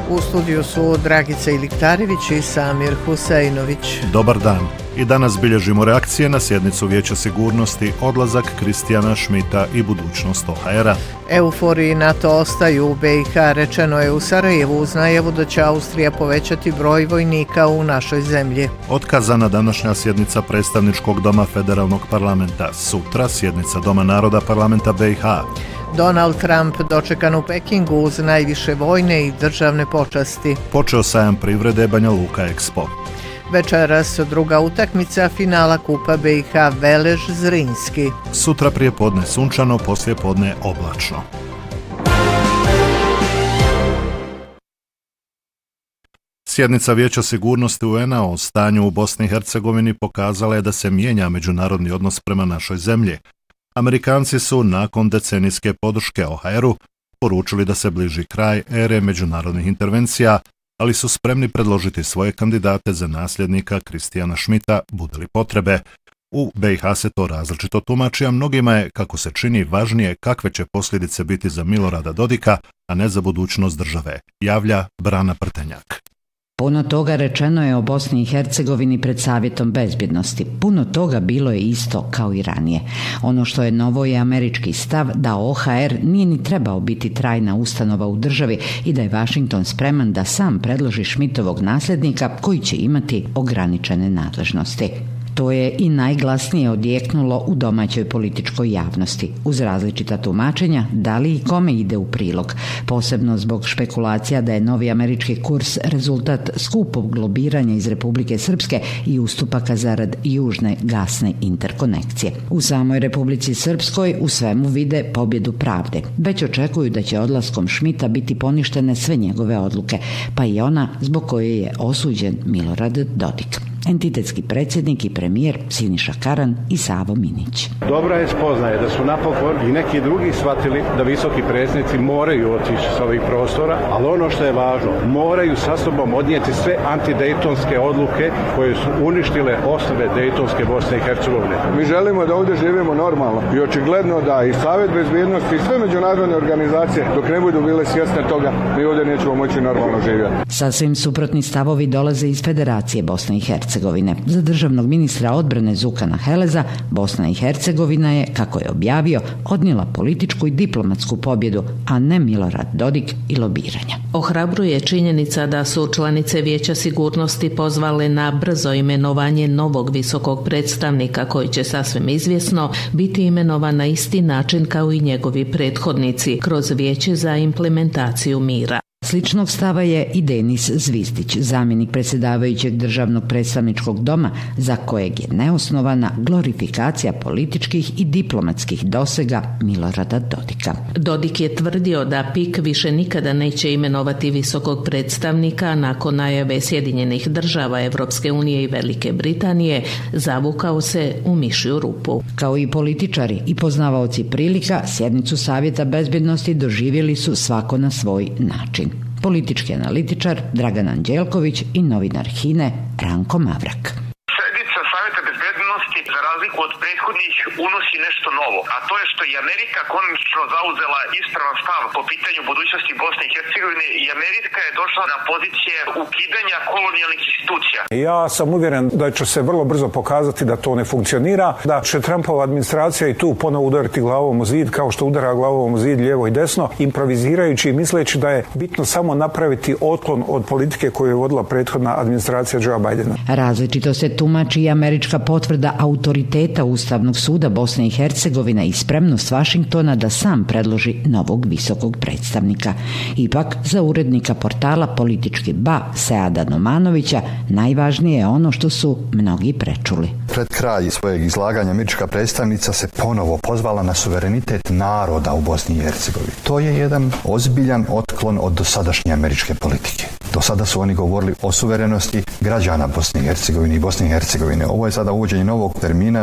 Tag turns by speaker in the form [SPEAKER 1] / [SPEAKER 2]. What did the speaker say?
[SPEAKER 1] U studiju su Dragica Iliktarević i Samir Huseinović.
[SPEAKER 2] Dobar dan. I danas bilježimo reakcije na sjednicu Vijeća sigurnosti, odlazak Kristijana Schmidta i budućnost OHR-a.
[SPEAKER 1] Euforiji NATO ostaju u BiH, rečeno je u Sarajevu uz najavu da će Austrija povećati broj vojnika u našoj zemlji.
[SPEAKER 2] Otkazana današnja sjednica predstavničkog doma federalnog parlamenta. Sutra sjednica Doma naroda parlamenta BiH.
[SPEAKER 1] Donald Trump dočekan u Pekingu uz najviše vojne i državne počasti.
[SPEAKER 2] Počeo sajam privrede Banja Luka Expo.
[SPEAKER 1] Večeras druga utakmica finala Kupa BiH Velež Zrinski.
[SPEAKER 2] Sutra prije podne sunčano, poslije podne oblačno. Sjednica Vijeća sigurnosti UN-a o stanju u Bosni i Hercegovini pokazala je da se mijenja međunarodni odnos prema našoj zemlji. Amerikanci su nakon decenijske podrške OHR-u poručili da se bliži kraj ere međunarodnih intervencija, ali su spremni predložiti svoje kandidate za nasljednika Kristijana Schmidta bude li potrebe. U BiH se to različito tumači, a mnogima je, kako se čini, važnije kakve će posljedice biti za Milorada Dodika, a ne za budućnost države, javlja Brana Prtenjak.
[SPEAKER 3] Puno toga rečeno je o Bosni i Hercegovini pred Savjetom bezbjednosti. Puno toga bilo je isto kao i ranije. Ono što je novo je američki stav da OHR nije ni trebao biti trajna ustanova u državi i da je Washington spreman da sam predloži Schmidtovog nasljednika koji će imati ograničene nadležnosti. To je i najglasnije odjeknulo u domaćoj političkoj javnosti, uz različita tumačenja da li i kome ide u prilog, posebno zbog špekulacija da je novi američki kurs rezultat skupog lobiranja iz Republike Srpske i ustupaka zarad južne gasne interkonekcije. U samoj Republici Srpskoj u svemu vide pobjedu pravde. Već očekuju da će odlaskom Schmidta biti poništene sve njegove odluke, pa i ona zbog koje je osuđen Milorad Dodik. Entitetski predsjednik i premijer Siniša Karan i Savo Minić.
[SPEAKER 4] Dobra je spoznaje da su napokon i neki drugi shvatili da visoki predsjednici moraju otići s ovih prostora, ali ono što je važno, moraju sa sobom odnijeti sve antidejtonske odluke koje su uništile osnove dejtonske Bosne i Hercegovine.
[SPEAKER 5] Mi želimo da ovdje živimo normalno i očigledno da i Savjet bezbjednosti i sve međunarodne organizacije dok ne budu bile svjesne toga, mi ovdje nećemo moći normalno živjeti.
[SPEAKER 3] Sasvim suprotni stavovi dolaze iz Federacije Bosne i Hercegovine. Za državnog ministra odbrane Zukana Heleza, Bosna i Hercegovina je, kako je objavio, odnijela političku i diplomatsku pobjedu, a ne Milorad Dodik i lobiranja.
[SPEAKER 6] Ohrabruje činjenica da su članice Vijeća sigurnosti pozvale na brzo imenovanje novog visokog predstavnika koji će sasvim izvjesno biti imenovan na isti način kao i njegovi prethodnici kroz Vijeće za implementaciju mira.
[SPEAKER 3] Sličnog stava je i Denis Zvizdić, zamjenik predsjedavajućeg državnog predstavničkog doma, za kojeg je neosnovana glorifikacija političkih i diplomatskih dosega Milorada Dodika.
[SPEAKER 6] Dodik je tvrdio da PIK više nikada neće imenovati visokog predstavnika nakon najave Sjedinjenih država, Evropske unije i Velike Britanije, zavukao se u mišju rupu.
[SPEAKER 3] Kao i političari i poznavaoci prilika, sjednicu Savjeta bezbjednosti doživjeli su svako na svoj način. Politički analitičar Dragan Anđelković i novinar HINE Ranko Mavrak.
[SPEAKER 7] Sjednica Savjeta bezbednosti, za razliku od prethodnih, unosi nešto novo, a to je što je Amerika konačno zauzela ispravan stav po pitanju budućnosti Bosne i Hercegovine i Amerika je došla na pozicije ukidanja kolonijalnih institucija.
[SPEAKER 8] Ja sam uvjeren da će se vrlo brzo pokazati da to ne funkcionira, da će Trumpova administracija i tu ponovo udariti glavom u zid kao što udara glavom u zid lijevo i desno, improvizirajući i misleći da je bitno samo napraviti otklon od politike koju je vodila prethodna administracija Joea Bidena.
[SPEAKER 3] Različito se tumači i američka potvrda autoriteta Ustavnog suda Bosne i Hercegovine i spremnost Washingtona da sam predloži novog visokog predstavnika. Ipak, za urednika portala Politički ba Seada Nomanovića najvažnije je ono što su mnogi prečuli.
[SPEAKER 9] Pred kraj svojeg izlaganja američka predstavnica se ponovo pozvala na suverenitet naroda u Bosni i Hercegovini. To je jedan ozbiljan otklon od dosadašnje američke politike. Do sada su oni govorili o suverenosti građana Bosne i Hercegovine i Bosne i Hercegovine. Ovo je sada uvođenje novog termina